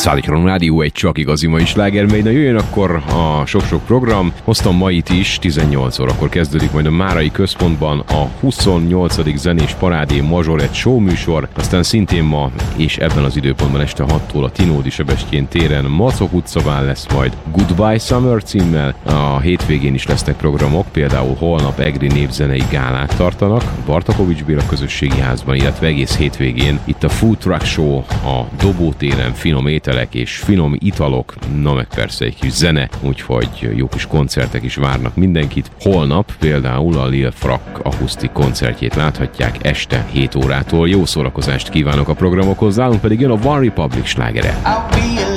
Szállítson Rádió, egy csak igazi mai slágermegy. Na jöjjön akkor a sok-sok program. Hoztam mait is, 18 órakor kezdődik majd a Márai Központban a 28. zenés parádé Mazsoret show műsor, aztán szintén ma és ebben az időpontban este 6-tól a Tinódi Sebestyén téren Macok utcaván lesz majd Goodbye Summer címmel. A hétvégén is lesznek programok, például holnap egri népzenei gálát tartanak Bartakovics Béla közösségi házban, illetve egész hétvégén itt a Food Truck Show a Dobó téren, finom ételek és finom italok, na meg persze egy kis zene, úgyhogy jó kis koncertek is várnak mindenkit. Holnap például a Lil Frak akusztik koncertjét láthatják este 7 órától. Jó szórakozást kívánok a programokhoz, nálunk pedig jön a One Republic slágere.